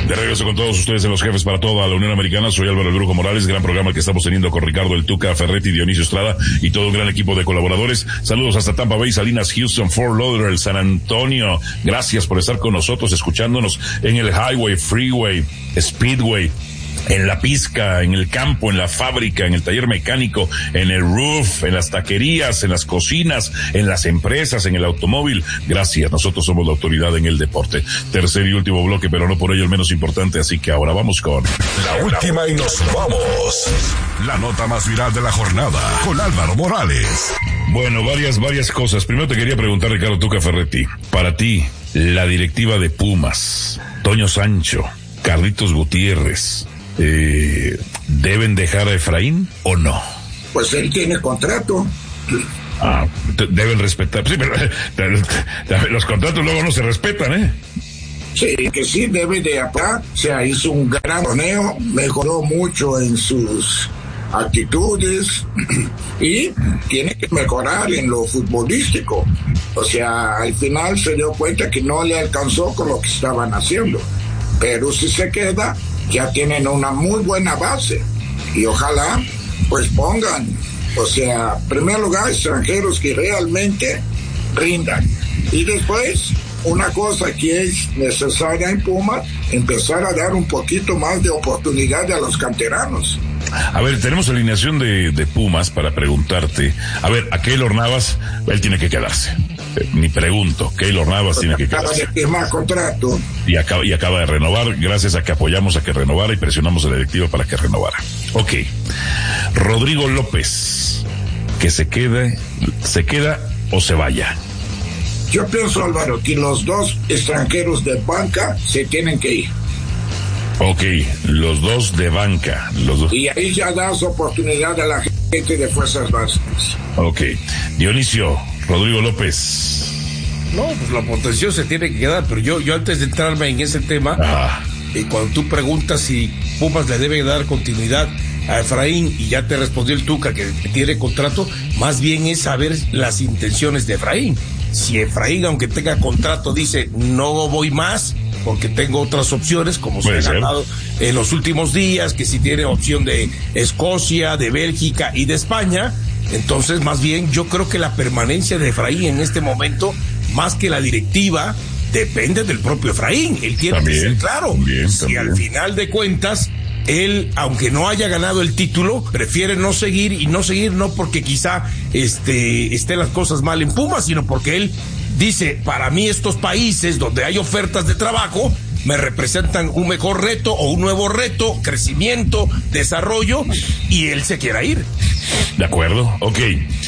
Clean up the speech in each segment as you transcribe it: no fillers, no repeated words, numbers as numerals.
De regreso con todos ustedes en Los Jefes para toda la Unión Americana. Soy Álvaro El Brujo Morales. Gran programa que estamos teniendo con Ricardo El Tuca Ferretti, Dionisio Estrada y todo un gran equipo de colaboradores. Saludos hasta Tampa Bay, Salinas, Houston, Fort Lauderdale, San Antonio. Gracias por estar con nosotros, escuchándonos en el Highway, Freeway, Speedway, en la pizca, en el campo, en la fábrica, en el taller mecánico, en el roof, en las taquerías, en las cocinas, en las empresas, en el automóvil. Gracias, nosotros somos la autoridad en el deporte. Tercer y último bloque, pero no por ello el menos importante, así que ahora vamos con la última y nos vamos. La nota más viral de la jornada con Álvaro Morales. Bueno, varias cosas. Primero te quería preguntar, Ricardo Tuca Ferretti, para ti, la directiva de Pumas, Toño Sancho, Carlitos Gutiérrez, ¿deben dejar a Efraín o no? Pues él tiene contrato. Deben respetar. Sí, pero los contratos luego no se respetan, ¿eh? Sí, que sí debe de apagar. O sea, hizo un gran torneo, mejoró mucho en sus actitudes y tiene que mejorar en lo futbolístico. O sea, al final se dio cuenta que no le alcanzó con lo que estaban haciendo. Pero si se queda, ya tienen una muy buena base y ojalá pues pongan, o sea, en primer lugar, extranjeros que realmente rindan, y después una cosa que es necesaria en Pumas, empezar a dar un poquito más de oportunidad a los canteranos. A ver, tenemos alineación de Pumas para preguntarte. A ver, a Keylor Navas, él tiene que quedarse. Ni pregunto, Keylor Navas tiene que quedarse. Acaba de firmar contrato. Y acaba de renovar, gracias a que apoyamos a que renovara y presionamos a la directiva para que renovara. Ok. Rodrigo López, que se queda o se vaya. Yo pienso, Álvaro, que los dos extranjeros de banca se tienen que ir. Ok, los dos de banca. Y ahí ya das oportunidad a la gente de fuerzas básicas. Ok. Dionisio, Rodrigo López. No, pues la potencia se tiene que quedar, pero yo antes de entrarme en ese tema, cuando tú preguntas si Pumas le debe dar continuidad a Efraín, y ya te respondió el Tuca que tiene contrato, más bien es saber las intenciones de Efraín. Si Efraín, aunque tenga contrato, dice no voy más porque tengo otras opciones, como se ha ganado en los últimos días, que si tiene opción de Escocia, de Bélgica y de España, entonces más bien yo creo que la permanencia de Efraín en este momento, más que la directiva, depende del propio Efraín. Él tiene que ser claro. Si al final de cuentas él, aunque no haya ganado el título, prefiere no seguir no porque quizá estén las cosas mal en Pumas, sino porque él dice, para mí estos países donde hay ofertas de trabajo me representan un mejor reto o un nuevo reto, crecimiento, desarrollo, y él se quiera ir. De acuerdo, ok.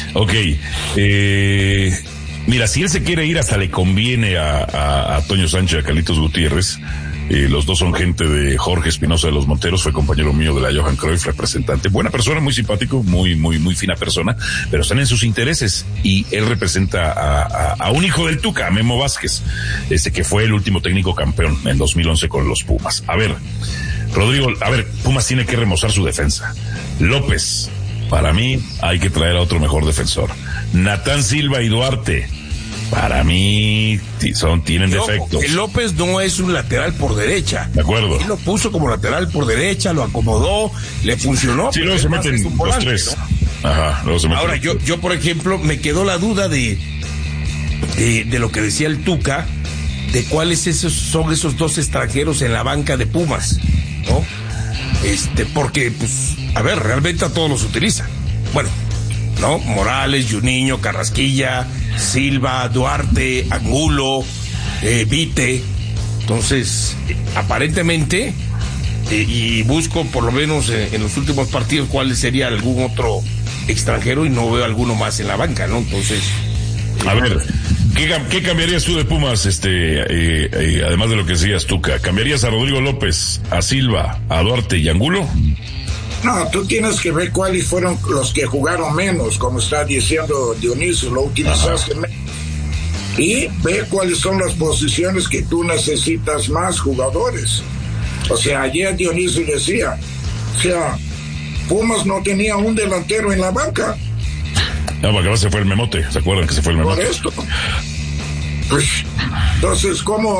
Mira, si él se quiere ir, hasta le conviene a Toño Sánchez y a Carlitos Gutiérrez. Los dos son gente de Jorge Espinosa de los Monteros, fue compañero mío de la Johan Cruyff, representante, buena persona, muy simpático, muy fina persona, pero están en sus intereses, y él representa a un hijo del Tuca, a Memo Vázquez, que fue el último técnico campeón en 2011 con los Pumas. A ver, Rodrigo, Pumas tiene que remozar su defensa. López, para mí, hay que traer a otro mejor defensor. Natán Silva y Duarte, para mí tienen defectos. El López no es un lateral por derecha. De acuerdo. Él lo puso como lateral por derecha, lo acomodó, le funcionó. Sí, luego se meten los tres. ¿No? Ajá, luego se meten. Ahora, yo por ejemplo, me quedó la duda de lo que decía el Tuca, de cuáles son esos dos extranjeros en la banca de Pumas, ¿no? Porque, pues, realmente a todos los utiliza. Bueno, ¿no? Morales, Juninho, Carrasquilla, Silva, Duarte, Angulo, Vite. Entonces, aparentemente, y busco por lo menos en los últimos partidos cuál sería algún otro extranjero, y no veo alguno más en la banca, ¿no? Entonces, a ver, ¿qué cambiarías tú de Pumas, además de lo que decías, Tuca? ¿Cambiarías a Rodrigo López, a Silva, a Duarte y Angulo? No, tú tienes que ver cuáles fueron los que jugaron menos, como está diciendo Dionisio, lo utilizaste menos. Y ver cuáles son las posiciones que tú necesitas más jugadores. O sea, ayer Dionisio decía, Pumas no tenía un delantero en la banca. No, porque ahora se fue el Memote, ¿se acuerdan que se fue el Memote? Por esto. Pues, entonces, ¿cómo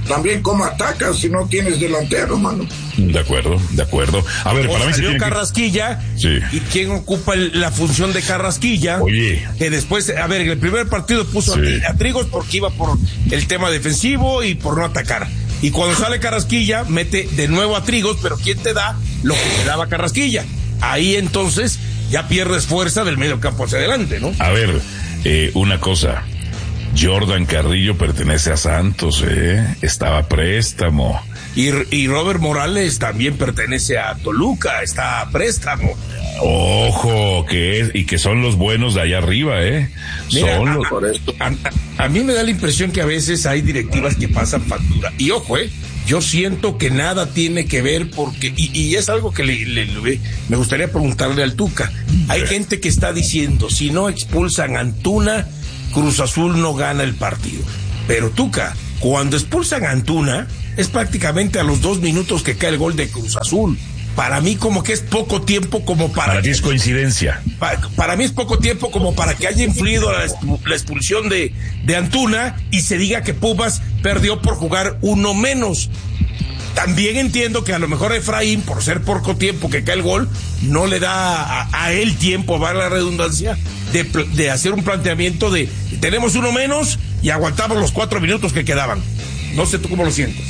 también cómo atacas si no tienes delantero, mano. De acuerdo. A ver, para mí se tiene Carrasquilla. Sí. ¿Y quién ocupa la función de Carrasquilla? Oye. Que después, a ver, en el primer partido puso a Trigos porque iba por el tema defensivo y por no atacar. Y cuando sale Carrasquilla, mete de nuevo a Trigos, pero ¿quién te da lo que te daba Carrasquilla? Ahí entonces ya pierdes fuerza del medio campo hacia adelante, ¿no? A ver, una cosa. Jordan Carrillo pertenece a Santos, estaba a préstamo. Y Robert Morales también pertenece a Toluca, está a préstamo. Ojo, que son los buenos de allá arriba, Mira, son los... a mí me da la impresión que a veces hay directivas que pasan factura. Y ojo, yo siento que nada tiene que ver porque, y es algo que me gustaría preguntarle al Tuca. Hay gente que está diciendo, si no expulsan a Antuna, Cruz Azul no gana el partido. Pero Tuca, cuando expulsan a Antuna, es prácticamente a los 2 minutos que cae el gol de Cruz Azul. Para mí como que es poco tiempo como para ti es coincidencia. Para mí es poco tiempo como para que haya influido la expulsión de Antuna y se diga que Pumas perdió por jugar uno menos. También entiendo que a lo mejor Efraín, por ser poco tiempo que cae el gol, no le da a él tiempo, va la redundancia, de hacer un planteamiento de tenemos uno menos y aguantamos los 4 minutos que quedaban. No sé tú cómo lo sientes.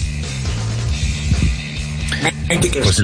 Pues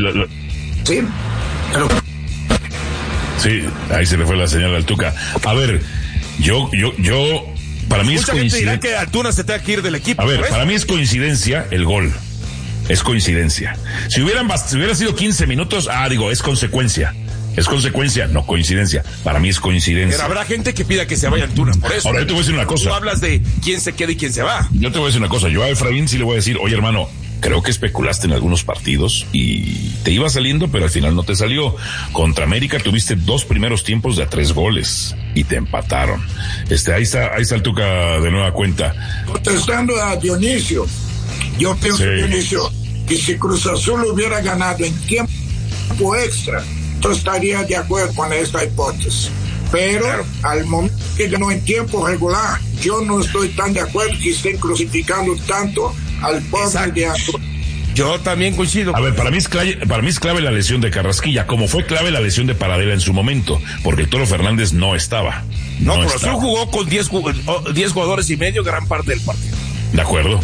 sí, ahí se le fue la señal al Tuca. A ver, yo para mí es coincidencia que Antuna se tenga que ir del equipo. A ver, para mí es coincidencia el gol. Es coincidencia. Si hubiera sido 15 minutos, es consecuencia. Es consecuencia, no coincidencia. Para mí es coincidencia. Pero habrá gente que pida que se vaya Antuna por eso. Ahora yo te voy a decir una cosa. Tú hablas de quién se queda y quién se va. Yo te voy a decir una cosa. Yo a Efraín sí le voy a decir, oye hermano, creo que especulaste en algunos partidos y te iba saliendo, pero al final no te salió. Contra América tuviste 2 primeros tiempos de a 3 goles y te empataron. Ahí está el Tuca de nueva cuenta. Contestando a Dionisio, yo pienso, Dionisio, que si Cruz Azul hubiera ganado en tiempo extra, yo estaría de acuerdo con esta hipótesis. Pero al momento que ganó en tiempo regular, yo no estoy tan de acuerdo que estén crucificando tanto al pobre de Antuna. Yo también coincido. A ver, para mí es clave la lesión de Carrasquilla, como fue clave la lesión de Paradela en su momento, porque el Toro Fernández no estaba. No, Cruz Azul jugó con 10 jugadores y medio gran parte del partido. De acuerdo.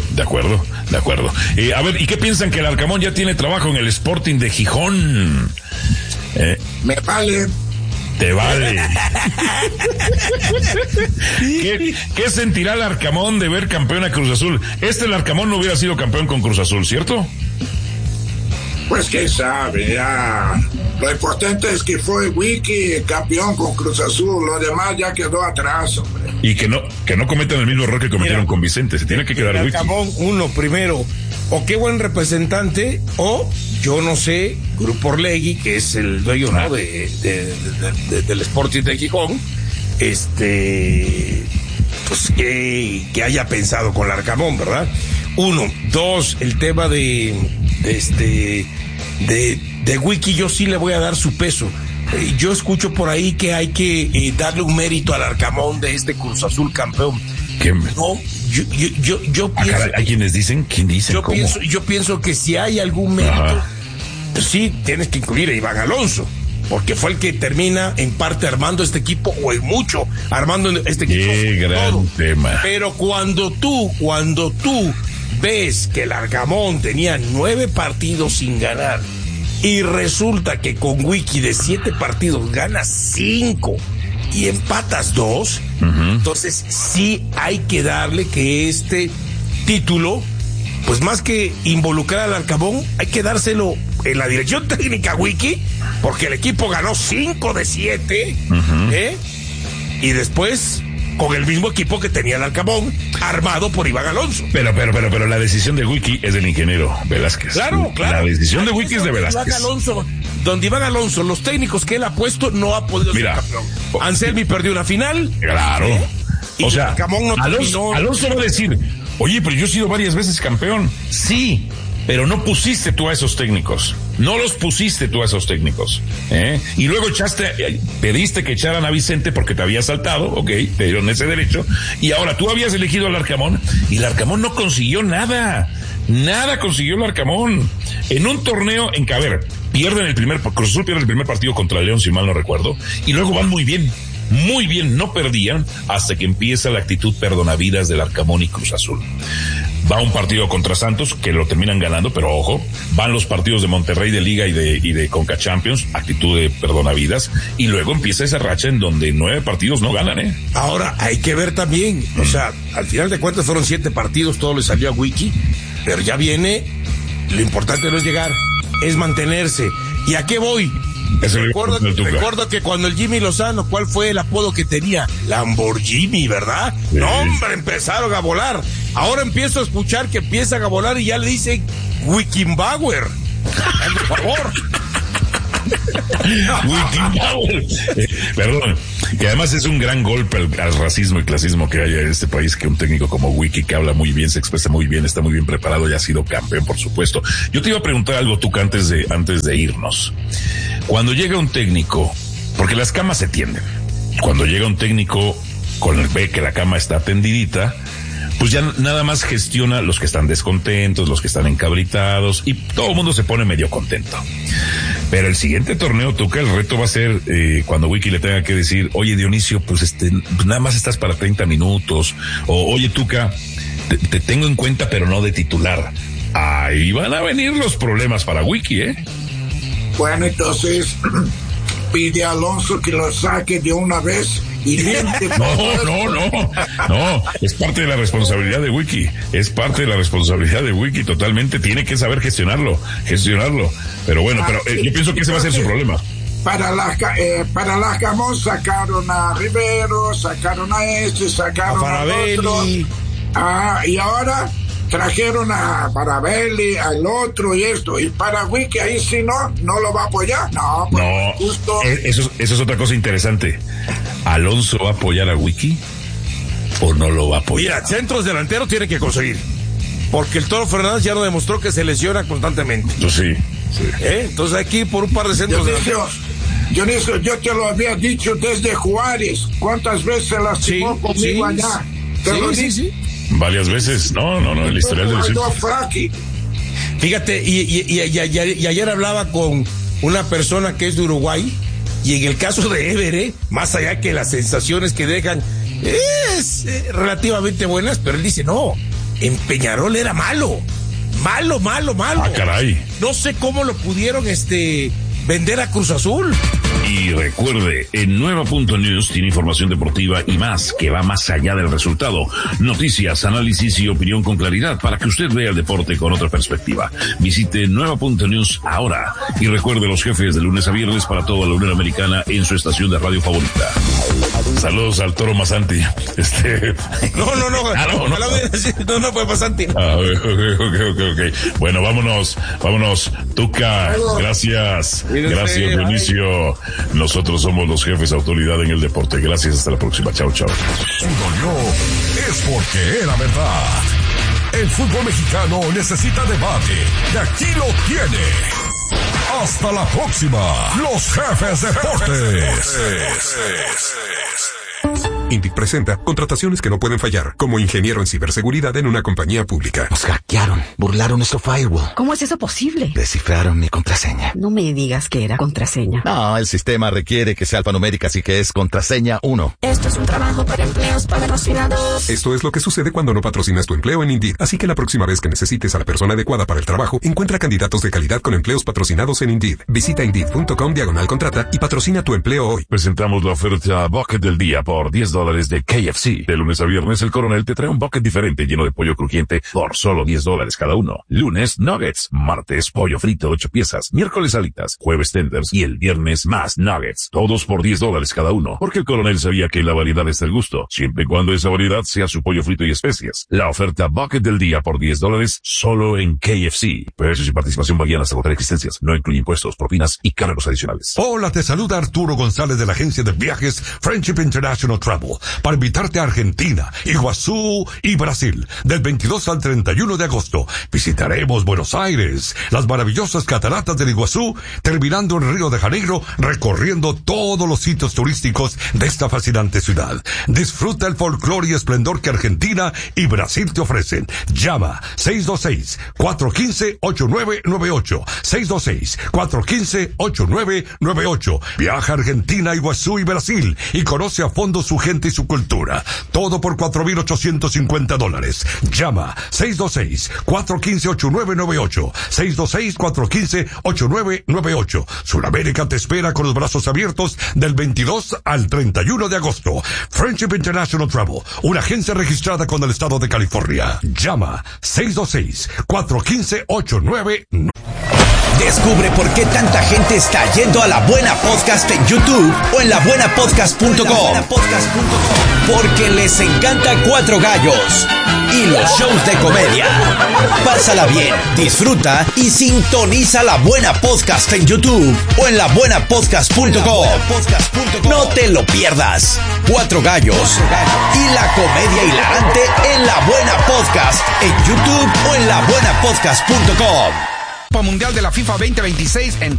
A ver, ¿y qué piensan que el Arcamón ya tiene trabajo en el Sporting de Gijón? Me vale. Te vale. ¿Qué sentirá el Arcamón de ver campeón a Cruz Azul? El Arcamón no hubiera sido campeón con Cruz Azul, ¿cierto? Pues quién sabe, ya. Lo importante es que fue Wiki campeón con Cruz Azul, lo demás ya quedó atrás, hombre. Y que no cometan el mismo error que cometieron con Vicente, se tiene que quedar Wiki. Arcamón, uno primero, o qué buen representante, o yo no sé, Grupo Orlegui, que es el dueño ¿no? del Sporting de Gijón, pues que haya pensado con el Arcamón, ¿verdad? 1, 2, el tema de Wiki, yo sí le voy a dar su peso. Yo escucho por ahí que hay que darle un mérito al Arcamón de este Cruz Azul campeón. No, yo pienso. ¿Hay quienes dicen? ¿Quién dice? Yo pienso que si hay algún mérito, pues sí, tienes que incluir a Iván Alonso, porque fue el que termina en parte armando este equipo, o en mucho armando este equipo. Qué gran tema. Pero cuando tú ves que el Arcamón tenía 9 partidos sin ganar y resulta que con Wiki de 7 partidos ganas 5 y empatas 2, entonces sí hay que darle que este título, pues más que involucrar al Arcamón, hay que dárselo en la dirección técnica Wiki, porque el equipo ganó 5 de 7, y después con el mismo equipo que tenía el Arcamón, armado por Iván Alonso. Pero la decisión de Wiki es del ingeniero Velázquez. Claro. La decisión de Wiki es de Velázquez. Donde Iván Alonso, los técnicos que él ha puesto, no ha podido ser campeón. Anselmi perdió una final. Claro. O sea, Arcamón no Alonso va a decir, oye, pero yo he sido varias veces campeón. Sí, pero no pusiste tú a esos técnicos. No los pusiste tú a esos técnicos, y luego pediste que echaran a Vicente porque te había saltado, ok, te dieron ese derecho, y ahora tú habías elegido al Larcamón, y el Larcamón no consiguió nada consiguió el Larcamón. En un torneo en que, a ver, Cruz Azul pierde el primer partido contra León, si mal no recuerdo, y luego van muy bien, no perdían hasta que empieza la actitud perdonavidas del Larcamón y Cruz Azul. Va un partido contra Santos, que lo terminan ganando, pero ojo, van los partidos de Monterrey de Liga y de Conca Champions, actitud de perdonavidas, y luego empieza esa racha en donde 9 partidos no ganan, Ahora, hay que ver también, o sea, al final de cuentas fueron 7 partidos, todo le salió a Wiki, pero ya viene, lo importante no es llegar, es mantenerse. ¿Y a qué voy? Recuerdo que cuando el Jimmy Lozano, ¿cuál fue el apodo que tenía? Lamborghini, ¿verdad? Sí. No, hombre, empezaron a volar. Ahora empiezo a escuchar que empiezan a volar y ya le dicen Wickenbauer. Por favor. Perdón, que además es un gran golpe al racismo y clasismo que hay en este país, que un técnico como Wiki, que habla muy bien, se expresa muy bien, está muy bien preparado y ha sido campeón, por supuesto. Yo te iba a preguntar algo, Tuca, antes de irnos. Cuando llega un técnico, porque las camas se tienden, cuando llega un técnico ve que la cama está tendidita, pues ya nada más gestiona los que están descontentos, los que están encabritados, y todo el mundo se pone medio contento. Pero el siguiente torneo, Tuca, el reto va a ser cuando Wiki le tenga que decir, oye, Dionisio, pues nada más estás para 30 minutos, o oye, Tuca, te tengo en cuenta, pero no de titular. Ahí van a venir los problemas para Wiki, Bueno, entonces pide a Alonso que lo saque de una vez y limpie. No, es parte de la responsabilidad de Wiki, totalmente, tiene que saber gestionarlo, pero bueno, yo pienso que ese va a ser su problema. Para Larcamón sacaron a Rivero, sacaron a sacaron a otro, y ahora trajeron a Farabelli, al otro y esto, y para Wiki ahí sí no lo va a apoyar. No, justo. Eso es otra cosa interesante. ¿Alonso va a apoyar a Wiki o no lo va a apoyar? Mira, centros delanteros tiene que conseguir, porque el Toro Fernández ya no demostró que se lesiona constantemente. Pues sí. Entonces hay que ir por un par de centros delanteros. Dionisio, yo te lo había dicho desde Juárez, ¿cuántas veces se lastimó conmigo allá? Sí. Varias veces, no, el historial del Fíjate, y ayer hablaba con una persona que es de Uruguay, y en el caso de Ever, más allá que las sensaciones que dejan es relativamente buenas, pero él dice, no, en Peñarol era malo. Ah, caray. No sé cómo lo pudieron vender a Cruz Azul. Y recuerde, en Nueva.News tiene información deportiva y más, que va más allá del resultado. Noticias, análisis y opinión con claridad para que usted vea el deporte con otra perspectiva. Visite Nueva.News ahora. Y recuerde, los jefes de lunes a viernes para toda la Unión Americana en su estación de radio favorita. Saludos al Toro Masanti. No fue Masanti. Ok. Bueno, vámonos. Tuca, gracias. Gracias, Dionisio. Nosotros somos los jefes autoridad en el deporte. Gracias, hasta la próxima. Chao. Si dolió, es porque era verdad. El fútbol mexicano necesita debate. Y aquí lo tiene. Hasta la próxima. Los jefes deportes. INDIC presenta contrataciones que no pueden fallar, como ingeniero en ciberseguridad en una compañía pública. Nos hackearon, burlaron nuestro firewall. ¿Cómo es eso posible? Descifraron mi contraseña. No me digas que era contraseña. No, el sistema requiere que sea alfanumérica, así que es contraseña 1. Esto es un trabajo para empleos patrocinados. Esto es lo que sucede cuando no patrocinas tu empleo en Indeed. Así que la próxima vez que necesites a la persona adecuada para el trabajo, encuentra candidatos de calidad con empleos patrocinados en Indeed. Visita Indeed.com/contrata y patrocina tu empleo hoy. Presentamos la oferta Bucket del día por $10 de KFC. De lunes a viernes, el Coronel te trae un bucket diferente lleno de pollo crujiente por solo $10 cada uno. Lunes, nuggets. Martes, pollo frito 8 piezas. Miércoles, alitas. Jueves, tenders. Y el viernes, más nuggets. Todos por $10 cada uno. Porque el Coronel sabía que la la variedad es el gusto, siempre y cuando esa variedad sea su pollo frito y especias. La oferta Bucket del día por $10 solo en KFC. Precios y participación varían hasta agotar existencias. No incluye impuestos, propinas y cargos adicionales. Hola, te saluda Arturo González de la agencia de viajes Friendship International Travel para invitarte a Argentina, Iguazú y Brasil del 22 al 31 de agosto. Visitaremos Buenos Aires, las maravillosas cataratas del Iguazú, terminando en Río de Janeiro, recorriendo todos los sitios turísticos de esta fascinante ciudad. Disfruta el folclore y esplendor que Argentina y Brasil te ofrecen. Llama 626-415-8998. 626-415-8998. Viaja a Argentina, Iguazú y Brasil y conoce a fondo su gente y su cultura. Todo por $4,850. Llama 626-415-8998. 626-415-8998. Sudamérica te espera con los brazos abiertos del 22 al 31 de agosto. Friendship International Travel, una agencia registrada con el estado de California. Llama 626-415-8998. Descubre por qué tanta gente está yendo a La Buena Podcast en YouTube o en labuenapodcast.com. Porque les encanta Cuatro Gallos y los shows de comedia. Pásala bien, disfruta y sintoniza La Buena Podcast en YouTube o en labuenapodcast.com. No te lo pierdas. Cuatro Gallos y la comedia hilarante en La Buena Podcast en YouTube o en labuenapodcast.com. Mundial de la FIFA 2026 en